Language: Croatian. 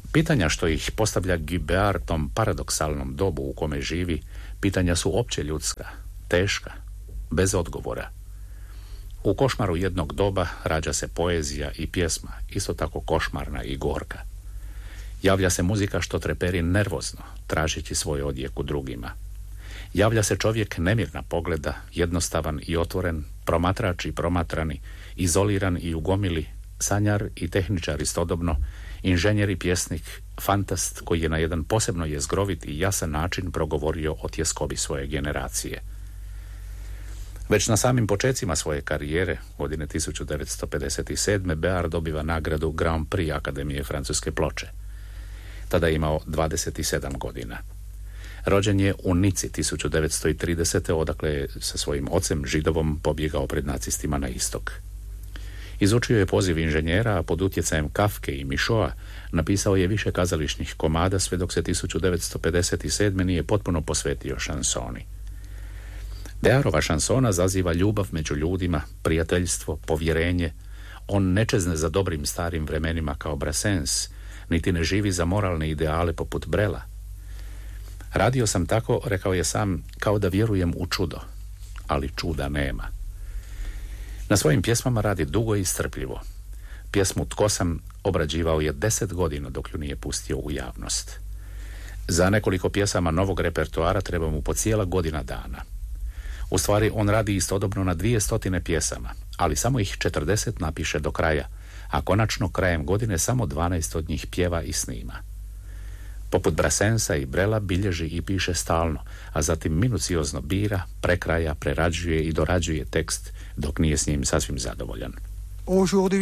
Pitanja što ih postavlja Guibert tom paradoksalnom dobu u kome živi, pitanja su opće ljudska, teška, bez odgovora. U košmaru jednog doba rađa se poezija i pjesma, isto tako košmarna i gorka. Javlja se muzika što treperi nervozno, tražeći svoj odjek u drugima. Javlja se čovjek nemirna pogleda, jednostavan i otvoren, promatrač i promatrani, izoliran i u gomili, sanjar i tehničar istodobno, inženjer i pjesnik, fantast koji je na jedan posebno jezgrovit i jasan način progovorio o tjeskobi svoje generacije. Već na samim počecima svoje karijere, godine 1957. Béart dobiva nagradu Grand Prix Akademije Francuske ploče. Tada je imao 27 godina. Rođen je u Nici 1930. odakle je sa svojim ocem Židovom pobjegao pred nacistima na istok. Izučio je poziv inženjera, a pod utjecajem Kafke i Mišoa napisao je više kazališnih komada sve dok se 1957. nije potpuno posvetio šansoni. Béartova šansona zaziva ljubav među ljudima, prijateljstvo, povjerenje. On ne čezne za dobrim starim vremenima kao Brassens, niti ne živi za moralne ideale poput Brela. Radio sam tako, rekao je sam, kao da vjerujem u čudo, ali čuda nema. Na svojim pjesmama radi dugo i strpljivo. Pjesmu Tko sam obrađivao je 10 godina dok ju nije pustio u javnost. Za nekoliko pjesama novog repertoara treba mu po cijela godina dana. U stvari, on radi istodobno na 200 pjesama, ali samo ih 40 napiše do kraja, a konačno krajem godine samo 12 od njih pjeva i snima. Poput Brassensa i Brela bilježi i piše stalno, a zatim minuciozno bira, prekraja, prerađuje i dorađuje tekst dok nije s njim sasvim zadovoljan.